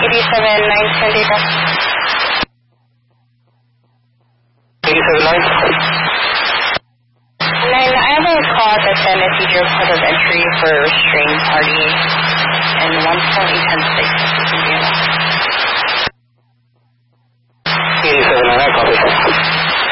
87-9 data. 87-9? 9, I have a call at the San Isidro Port of Entry for a restrained party, and 1.810.6 is